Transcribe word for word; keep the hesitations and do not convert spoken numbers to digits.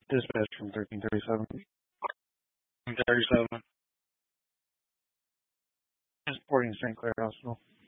Dispatch from thirteen thirty-seven. thirty-seven. Transporting Saint Clair Hospital.